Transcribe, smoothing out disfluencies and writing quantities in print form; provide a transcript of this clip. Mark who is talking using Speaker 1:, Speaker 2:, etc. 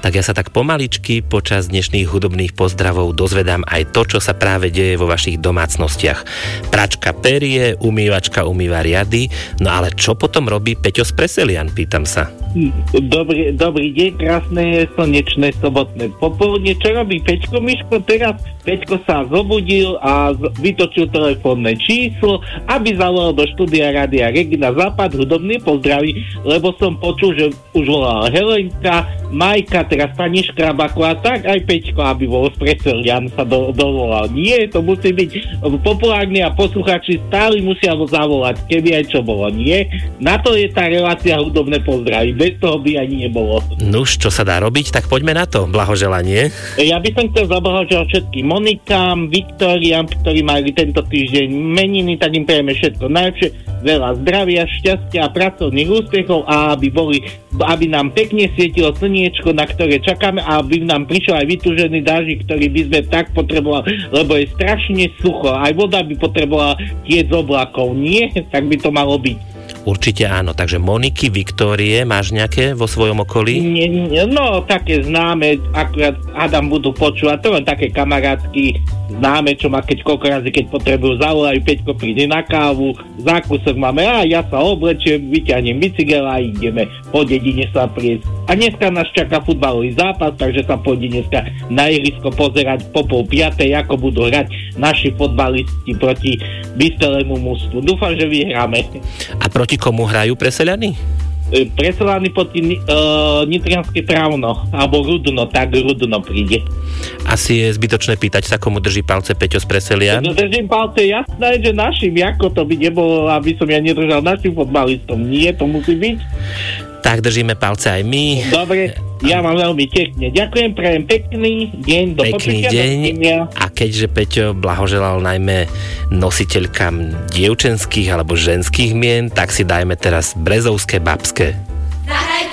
Speaker 1: Tak ja sa tak pomaličky počas dnešných hudobných pozdravov dozvedám aj to, čo sa práve deje vo vašich domácnostiach. Pračka perie, umývačka umýva riady, no ale čo potom robí Peťo z Preselian, pýtam sa.
Speaker 2: Dobrý deň, krásne, slnečné, sobotné popoludne. Čo robí Peťko, Miško? Teraz Peťko sa zobudil a vytočil telefónne číslo, aby zavolal do štúdia Rádia Regina Západ hudobný pozdraví, lebo som počul, že už volala Helenka, Majka, teraz pani Škrabaková, tak aj Peťko, aby bol z Preselian sa dovolal. Nie, to musí byť populárny a posluchači stále musia zavolať, keby aj čo bolo. Nie, na to je tá relácia hudobné pozdraví. Bez toho by ani nebolo.
Speaker 1: Nuž, čo sa dá robiť, tak poďme na to. Blahoželanie.
Speaker 2: Ja by som chcel zablahoželať všetkým Monikám, Viktoriám, ktorí mali tento týždeň meniny, tak im prejeme všetko najlepšie, veľa zdravia, šťastia a pracovných úspechov a aby nám pekne svietilo slniečko, na ktoré čakáme a aby nám prišiel aj vytúžený dáždik, ktorý by sme tak potrebovali, lebo je strašne sucho. Aj voda by potrebovala tieť z oblakov. Nie? Tak by to malo byť.
Speaker 1: Určite áno, takže Moniky, Viktórie, máš nejaké vo svojom okolí?
Speaker 2: No, také známe, akurát Adam budú počúvať, to len také kamarátky známe, čo má koľko razy, keď potrebujú zavolajú, Peťko príde na kávu, zákusok máme, a ja sa oblečiem, vyťahnem bicykel a ideme po dedine sa priesť. A dneska nás čaká futbalový zápas, takže sa pôjde dneska na ihrisko pozerať po 4:30, ako budú hrať naši futbalisti proti Bystelému mužstvu. Dúfam, že vyhráme.
Speaker 1: A proti komu hrajú Preseliany?
Speaker 2: Preselaný proti Nitrianske Právno alebo Rudno, tak Rudno príde.
Speaker 1: Asi je zbytočné pýtať sa, komu drží palce Peťo z Preselian?
Speaker 2: No, držím palce, jasné, že našim, ako to by nebolo, aby som ja nedržal našim fotbalistom. Nie, to musí byť.
Speaker 1: Tak držíme palce aj my.
Speaker 2: Dobre, ja vám veľmi pekne ďakujem, prajem pekný deň, do
Speaker 1: pekný deň. A keďže Peťo blahoželal najmä nositeľkám dievčenských alebo ženských mien, tak si dajme teraz Brezovské babské.